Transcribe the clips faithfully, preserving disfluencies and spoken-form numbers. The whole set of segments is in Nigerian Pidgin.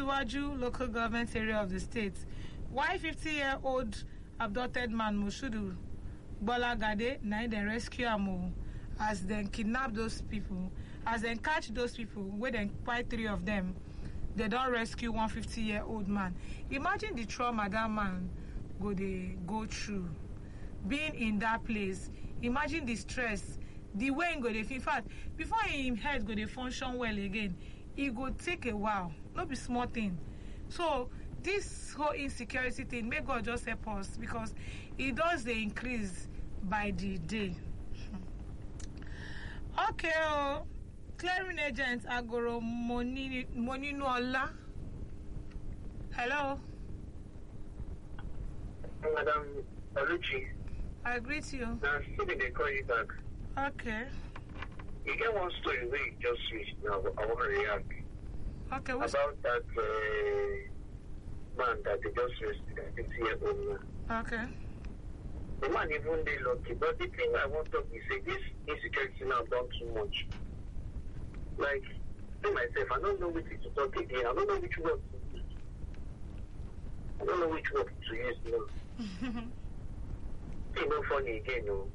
Asiwaju local government area of the state. Why fifty-year-old abducted man Moshudu Bolagade na dem rescue am as dem kidnap those people, as dem catch those people, wey dem kpai three of them, they don rescue one fifty-year-old man. Imagine the trauma that man go dey go through, being in that place. Imagine the stress, the way he go dey feel. In fact, before him head go dey function well again, e go take a while. No be small thing. So this whole insecurity thing, may God just help us, because it does dey increase by the day. Okay, oh, clearing agent Agoro Moni Moninuola. Hello. Madam Oluchi. I greet you. Now, still they call you back. Okay. You get one story where you just reached now. I want to react. Okay. What's About that uh, man that they just rescued, that fifty-year-old man. okay? The man even they lucky, but the thing I want to be say, this insecurity now done too much. Like, me myself, I don't know which to talk again. I don't know which word to use. I don't know which word to use now. It's not funny again, no.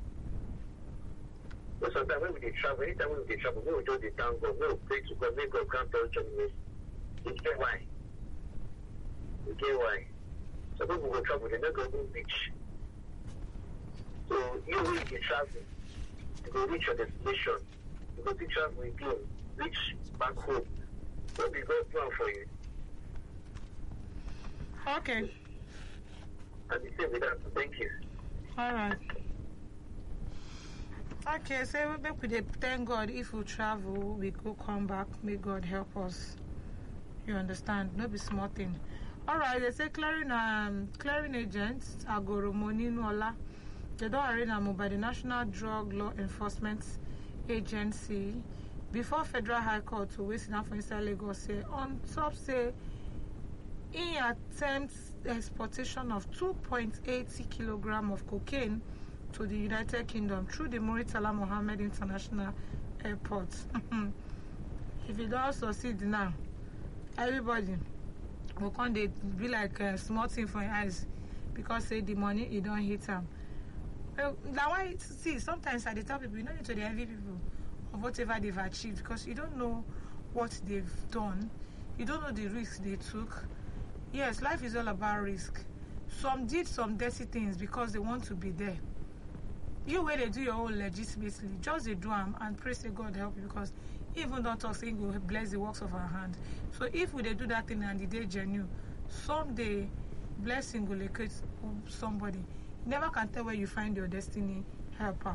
But sometimes when we dey travel, anytime when we dey travel, we will just dey thank God, we will pray to God, make God grant us journey. You get why? You get why? So when we go travel, they not go to beach. So you will be traveling, you go reach your destination, you go to travel again, reach back home. What be God plan for you? Okay. And the same with that, thank you. All right. Okay, so we make we dey thank God if we travel, we go come back. May God help us. You understand? No be small thing. All right. They say clearing um clearing agents Agoro Moninuola. They don arraign am by the National Drug Law Enforcement Agency before Federal High Court to wey sit down for inside Lagos say on top say he attempts exportation of two point eight zero kilograms of cocaine to the United Kingdom through the Muritala Mohammed International Airport. If it does succeed now, everybody will come dey be like a small thing for your eyes, because say the money it don't hit them. Well, now why see sometimes I dey tell people you don't need to dey envy people of whatever they've achieved, because you don't know what they've done, you don't know the risks they took. Yes, life is all about risk. Some did some dirty things because they want to be there. You where they do your own legitimately, just they do them and pray say God help you, because even don't talk saying go bless the works of our hand. So if we they do that thing and the day genuine, someday blessing will locate somebody. You never can tell where you find your destiny helper.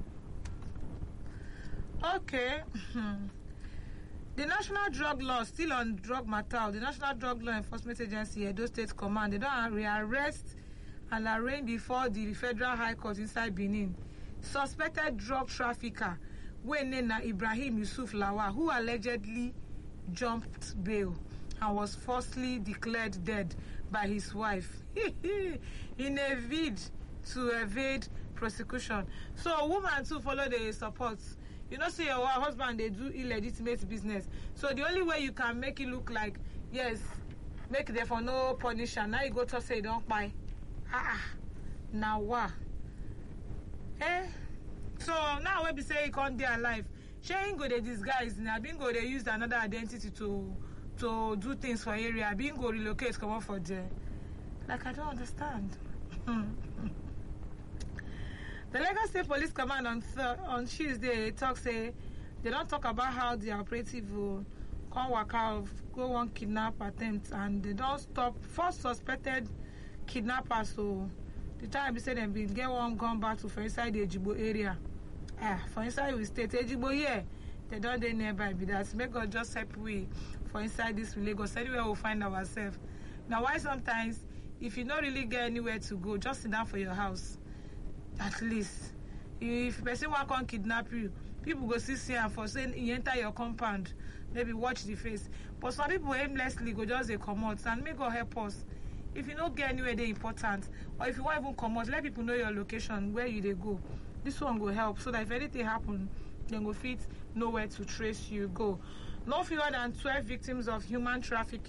Okay. The National Drug Law, still on drug matter, the National Drug Law Enforcement Agency, Edo State Command, they don't rearrest and arraign before the Federal High Court inside Benin suspected drug trafficker Wenena Ibrahim Yusuf Lawa, who allegedly jumped bail and was falsely declared dead by his wife in a bid to evade prosecution. So a woman too follow the support. You know, see your husband, they do illegitimate business. So the only way you can make it look like, yes, make them for no punishment. Now you go to say, don't buy. Ah, now what? Eh? So now when we say he can't be alive, she ain't go they disguise. Now being go they use another identity to to do things for area. Being go relocate, come on for there. Like, I don't understand. The Lagos State Police Command on th- on Tuesday talk say they don't talk about how the operative will come work out, go on kidnap attempt, and they don't stop first suspected kidnappers. So the time they say they been get one gun battle for inside the Ejigbo area. Ah, for inside we state Ejigbo here, they don't they nearby be that. Make God just help we for inside this Lagos. Anywhere we'll find ourselves. Now why sometimes if you don't really get anywhere to go, just sit down for your house. At least, if person want to kidnap you, people go see see and for saying he enter your compound, maybe watch the face. But some people aimlessly go just they come out, and may God help us. If you don't get anywhere they important, or if you want even come out, let people know your location, where you they go. This one will help, so that if anything happen, then go fit know where to trace you go. No fewer than twelve victims of human trafficking